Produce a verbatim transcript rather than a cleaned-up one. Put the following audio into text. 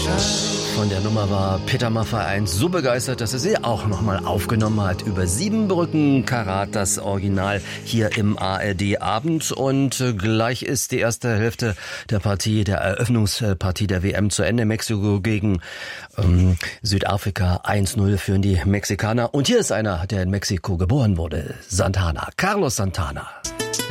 Von der Nummer war Peter Maffay eins so begeistert, dass er sie auch nochmal aufgenommen hat. Über sieben Brücken Karat, das Original hier im A R D-Abend. Und gleich ist die erste Hälfte der Partie, der Eröffnungspartie der W M zu Ende. Mexiko gegen ähm, Südafrika. eins null führen die Mexikaner. Und hier ist einer, der in Mexiko geboren wurde. Santana. Carlos Santana.